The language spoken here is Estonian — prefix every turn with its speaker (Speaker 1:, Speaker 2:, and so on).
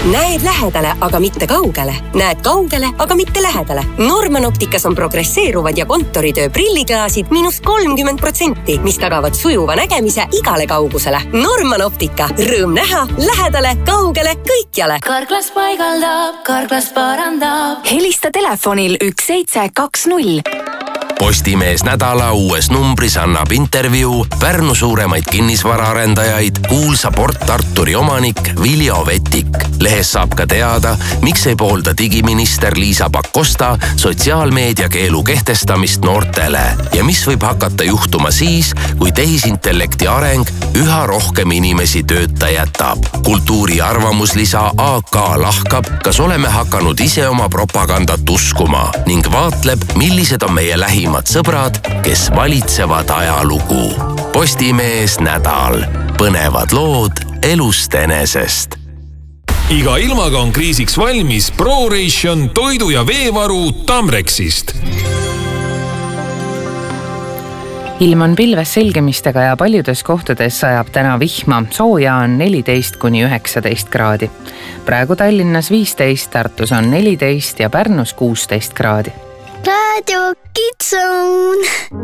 Speaker 1: Näed lähedale, aga mitte kaugele. Näed kaugele, aga mitte lähedale. Norman Opticas on progresseeruvad ja kontoritöö prilliklaasid -30%, mis tagavad sujuva nägemise igale kaugusele. Norman Optica. Rõõm näha, lähedale, kaugele, kõikjale.
Speaker 2: Karklas paigaldab, Karklas parandab.
Speaker 3: Helista telefonil 1720.
Speaker 4: Postimees nädala uues numbris annab intervjuu Pärnu suuremaid kinnisvaraarendajaid kuulsa Port Arturi omanik Viljo Vetik. Lehes saab ka teada, miks ei poolda digiminister Liisa Pakosta sotsiaalmeedia keelu kehtestamist noortele ja mis võib hakata juhtuma siis, kui tehisintellekti areng üha rohkem inimesi tööta jätab. Kultuuri arvamuslisa AK lahkab, kas oleme hakanud ise oma propagandat uskuma ning vaatleb, millised on meie lähimad sõbrad, kes valitsevad ajalugu. Postimees nädal. Põnevad lood elust enesest.
Speaker 5: Iga ilmaga on kriisiks valmis ProRation toidu- ja veevaru Tamrexist.
Speaker 6: Ilm on pilves selgemistega ja paljudes kohtades sajab täna vihma. Sooja on 14–19 kraadi. Praegu Tallinnas 15, Tartus on 14 ja Pärnus 16 kraadi.
Speaker 7: Radio Kids Zone.